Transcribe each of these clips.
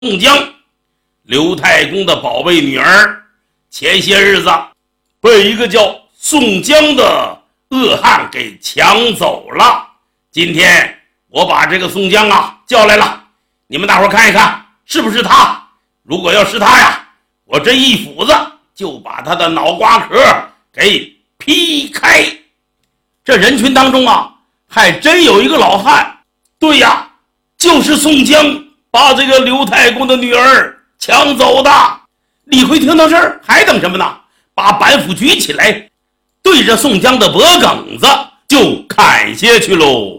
宋江，刘太公的宝贝女儿，前些日子被一个叫宋江的恶汉给抢走了。今天我把这个宋江叫来了，你们大伙看一看是不是他。如果要是他呀，我这一斧子就把他的脑瓜壳给劈开。这人群当中还真有一个老汉，对呀，就是宋江把这个刘太公的女儿抢走的。李逵听到这儿还等什么呢？把板斧举起来，对着宋江的脖梗子就砍下去喽。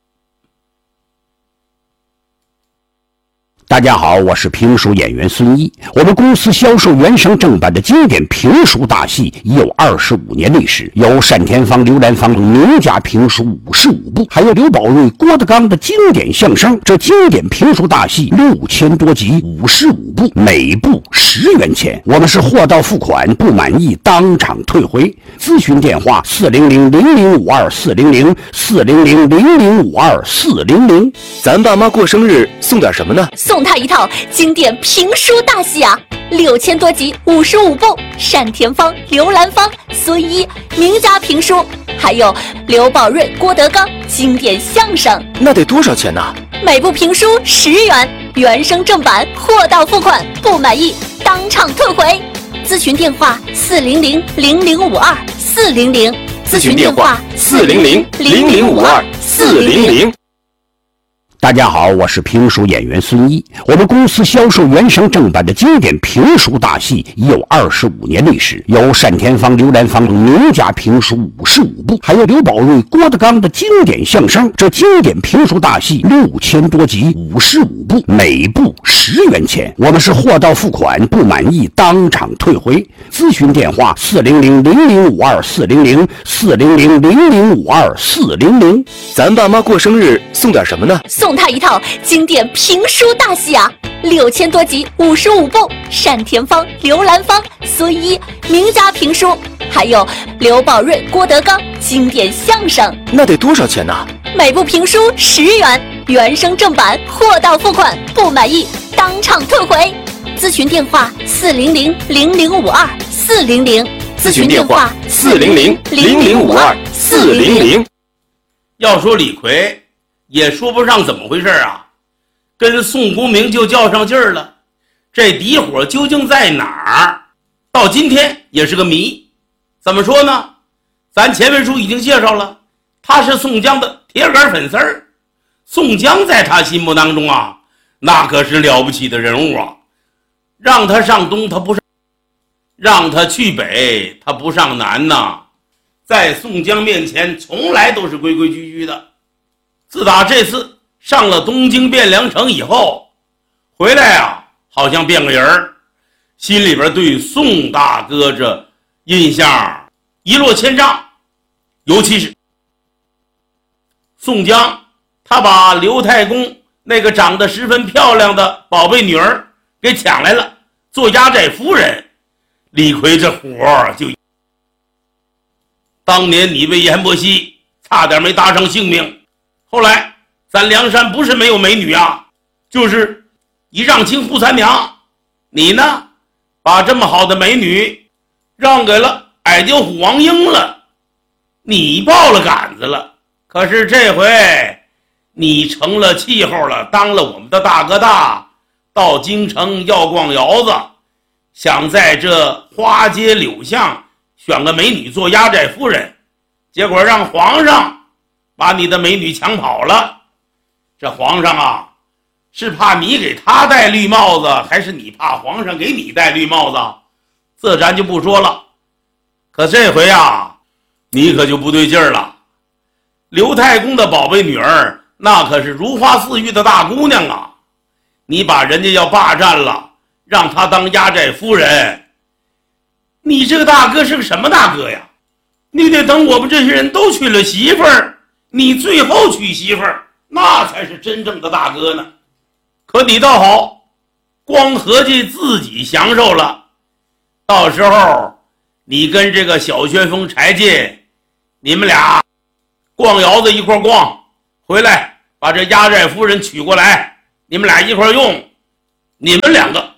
大家好，我是评书演员孙一。我们公司销售原声正版的经典评书大戏已有25年历史，有单田芳、刘兰芳名家评书55部，还有刘宝瑞、郭德纲的经典相声。这经典评书大戏6000多集，55部，每部10元钱。我们是货到付款，不满意当场退回。咨询电话400-0052-400，400-0052-400。 咱爸妈过生日送点什么呢？ 送他一套经典评书大戏6000多集，55部，单田芳、刘兰芳、孙一名家评书，还有刘宝瑞、郭德纲经典相声。 那得多少钱呢？ 每部评书10元，原声正版，货到付款，不满意当场退回。咨询电话400-0052-400， 咨询电话400-0052-400。 大家好，我是评书演员孙一。我们公司销售原声正版的经典评书大戏已有25年历史，有单田芳、刘兰芳名家评书55部，还有刘宝瑞、郭德纲的经典相声。这经典评书大戏6000多集，55部，每部10元钱。我们是货到付款，不满意当场退回。咨询电话400-0052-400， 400-0052-400。 咱爸妈过生日送点什么呢？ 送他一套经典评书大戏6000多集，55部，单田芳、刘兰芳、孙一名家评书，还有刘宝瑞、郭德纲经典相声。 那得多少钱呢？ 每部评书10元，原声正版，货到付款，不满意当场退回。咨询电话400-0052-400， 咨询电话400-0052-400。 要说李逵也说不上怎么回事跟宋公明就较上劲儿了，这底火究竟在哪儿？到今天也是个谜。怎么说呢？咱前文书已经介绍了，他是宋江的铁杆粉丝儿。宋江在他心目当中那可是了不起的人物让他上东他不上，让他去北他不上南在宋江面前从来都是规规矩矩的。自打这次上了东京汴梁城以后，回来好像变个人，心里边对宋大哥这印象一落千丈。尤其是宋江，他把刘太公那个长得十分漂亮的宝贝女儿给抢来了，做压寨夫人。李逵这火就，当年你为阎婆惜差点没搭上性命，后来咱梁山不是没有美女就是一让亲扈三娘，你呢把这么好的美女让给了矮貂虎王英了，你爆了杆子了。可是这回你成了气候了，当了我们的大哥大，到京城要逛窑子，想在这花街柳巷选个美女做压寨夫人，结果让皇上把你的美女抢跑了。这皇上是怕你给他戴绿帽子，还是你怕皇上给你戴绿帽子？这咱就不说了。可这回你可就不对劲儿了。刘太公的宝贝女儿那可是如花似玉的大姑娘你把人家要霸占了，让她当压寨夫人，你这个大哥是个什么大哥呀？你得等我们这些人都娶了媳妇儿，你最后娶媳妇儿，那才是真正的大哥呢。可你倒好，光合计自己享受了，到时候你跟这个小旋风柴进，你们俩逛窑子一块逛，回来把这压寨夫人娶过来，你们俩一块用，你们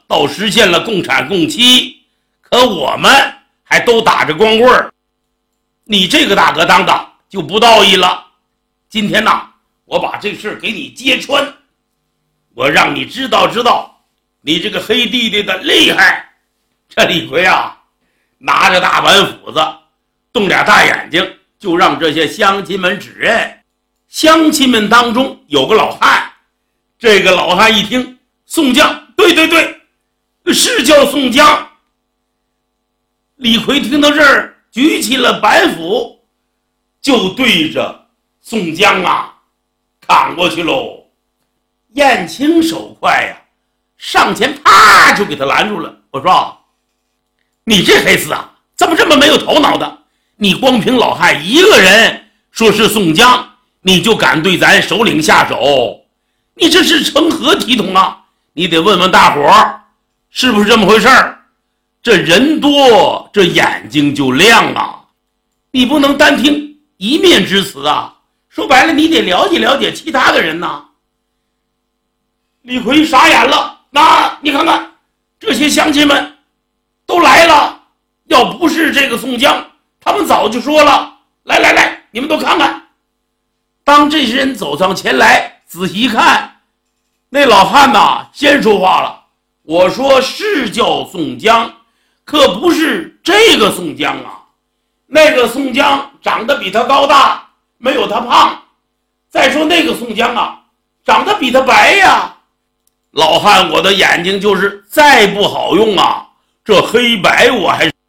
倒实现了共产共妻，可我们还都打着光棍儿。你这个大哥当的就不道义了。今天呢，我把这事给你揭穿，我让你知道知道你这个黑弟弟的厉害。这李逵啊，拿着大板斧子，动俩大眼睛，就让这些乡亲们指认。乡亲们当中有个老汉，这个老汉一听宋江，对对对，是叫宋江。李逵听到这儿，举起了板斧，就对着宋江啊砍过去喽。燕青手快呀，上前啪就给他拦住了。我说你这黑厮啊，怎么这么没有头脑的？你光凭老汉一个人说是宋江，你就敢对咱首领下手，你这是成何体统啊？你得问问大伙儿是不是这么回事儿？这人多，这眼睛就亮啊！你不能单听一面之词啊！说白了，你得了解了解其他的人呐。李逵傻眼了，那你看看这些乡亲们都来了，要不是这个宋江，他们早就说了，来来来，你们都看看。当这些人走上前来，仔细一看，那老汉呐先说话了，我说是叫宋江，可不是这个宋江啊，那个宋江长得比他高大，没有他胖。再说那个宋江啊，长得比他白呀。老汉，我的眼睛就是再不好用啊，这黑白我还是……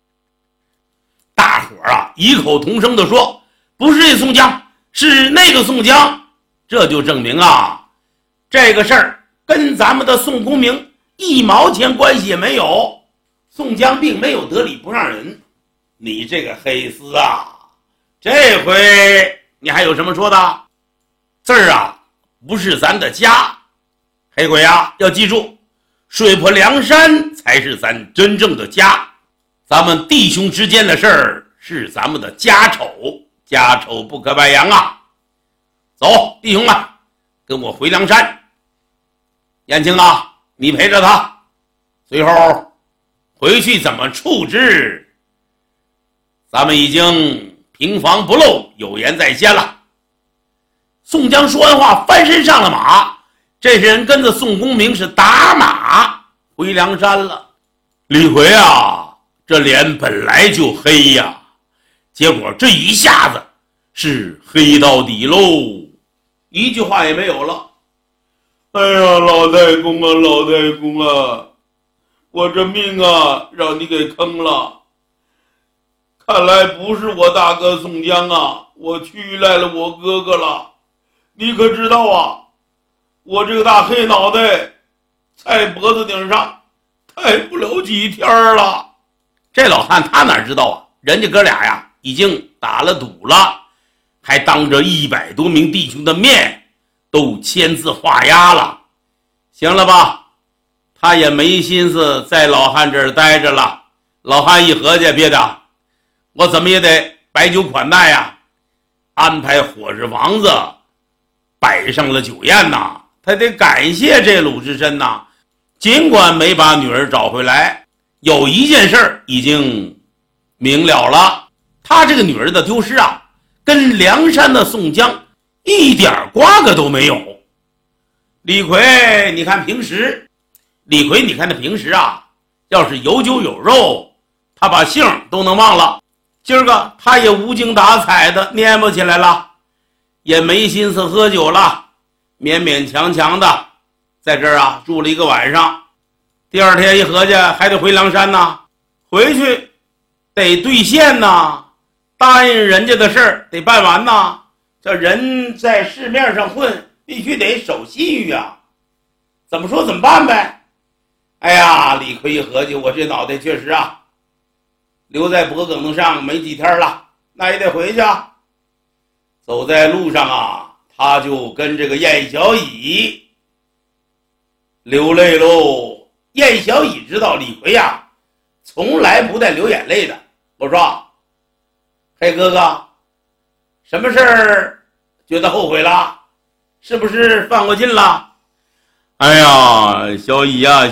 大伙儿啊异口同声地说，不是这宋江，是那个宋江。这就证明啊，这个事儿跟咱们的宋公明一毛钱关系也没有，宋江并没有得理不让人。你这个黑厮啊，这回你还有什么说的？这儿啊不是咱的家，黑鬼啊要记住，水泊梁山才是咱真正的家，咱们弟兄之间的事儿是咱们的家丑，家丑不可外扬啊！走，弟兄们，跟我回梁山。燕青啊，你陪着他，随后回去怎么处置，咱们已经平防不漏，有言在先了。宋江说完话，翻身上了马，这些人跟着宋公明是打马回梁山了。李逵啊，这脸本来就黑呀，结果这一下子是黑到底喽，一句话也没有了。哎呀，老太公啊，老太公啊，我这命啊让你给坑了。看来不是我大哥宋江啊，我屈赖了我哥哥了。你可知道啊，我这个大黑脑袋在脖子顶上抬不了几天了。这老汉他哪知道啊，人家哥俩呀已经打了赌了，还当着100多名弟兄的面都签字画押了。行了吧，他也没心思在老汉这儿待着了。老汉一合计，别的我怎么也得摆酒款待呀，安排伙食房子摆上了酒宴呐，他得感谢这鲁智深呐。尽管没把女儿找回来，有一件事儿已经明了了，他这个女儿的丢失啊，跟梁山的宋江一点瓜葛都没有。李逵，你看平时啊，要是有酒有肉，他把姓都能忘了。今儿个他也无精打采的蔫巴起来了，也没心思喝酒了，勉勉强强的在这儿啊住了一个晚上。第二天一合计，还得回梁山呐，回去得兑现呐，答应人家的事儿得办完呐。这人在市面上混，必须得守信誉啊，怎么说怎么办呗。哎呀，李逵一合计，我这脑袋确实啊留在脖梗子上没几天了，那也得回去啊。走在路上啊，他就跟这个燕小乙流泪喽。燕小乙知道李逵啊从来不带流眼泪的。我说，黑哥哥，什么事儿觉得后悔了？是不是犯过禁了？哎呀，小乙啊